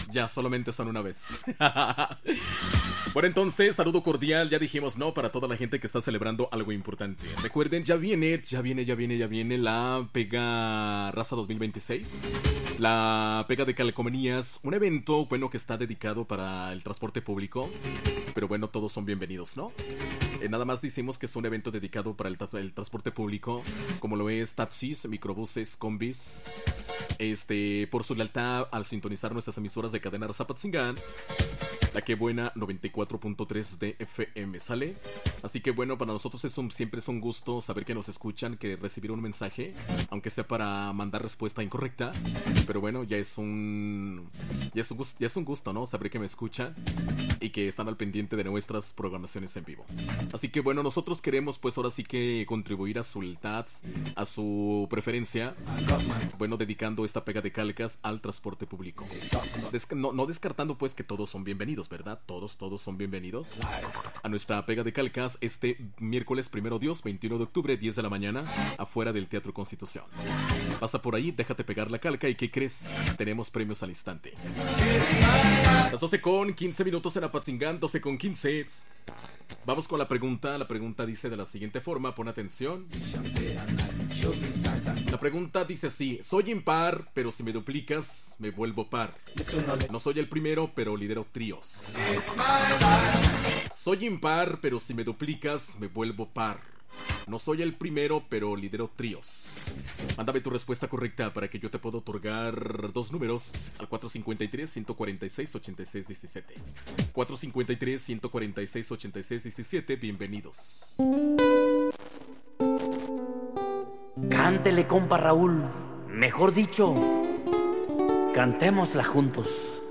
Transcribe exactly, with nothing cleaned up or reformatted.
Ya, solamente son una vez. Bueno, entonces, saludo cordial, ya dijimos, ¿no? Para toda la gente que está celebrando algo importante. Recuerden, ya viene, ya viene, ya viene, ya viene la Pega Raza dos mil veintiséis. La Pega de Calcomanías, un evento, bueno, que está dedicado para el transporte público. Pero bueno, todos son bienvenidos, ¿no? Eh, nada más decimos que es un evento dedicado para el, tra- el transporte público, como lo es taxis, microbuses, combis. Este, por su lealtad al sintonizar nuestras emisoras de cadena Zapatzingán, la que buena noventa y cuatro punto tres de F M, ¿sale? Así que bueno, para nosotros es un, siempre es un gusto saber que nos escuchan, que recibir un mensaje, aunque sea para mandar respuesta incorrecta. Pero bueno, ya es un ya es un gusto, ya es un gusto, ¿no? Saber que me escuchan y que están al pendiente de nuestras programaciones en vivo. Así que bueno, nosotros queremos pues ahora sí que contribuir a su lealtad, a su preferencia, bueno, dedicando esta pega de calcas al transporte público. Des- no, no descartando pues que todos son bienvenidos, ¿verdad? Todos, todos son bienvenidos a nuestra pega de calcas este miércoles primero Dios, veintiuno de octubre, diez de la mañana, afuera del Teatro Constitución. Pasa por ahí, déjate pegar la calca y ¿qué crees? Tenemos premios al instante. Las doce con quince minutos en Apatzingán, doce con quince. Vamos con la pregunta. La pregunta dice de la siguiente forma, pon atención. La pregunta dice así: soy impar, pero si me duplicas, me vuelvo par. No soy el primero, pero lidero tríos. Soy impar, pero si me duplicas, me vuelvo par. No soy el primero, pero lidero tríos. Mándame tu respuesta correcta para que yo te pueda otorgar dos números al cuatro cinco tres, uno cuatro seis, ocho seis uno siete. cuatro cinco tres, uno cuatro seis, ocho seis uno siete. Bienvenidos. Cántele, compa Raúl. Mejor dicho, cantémosla juntos.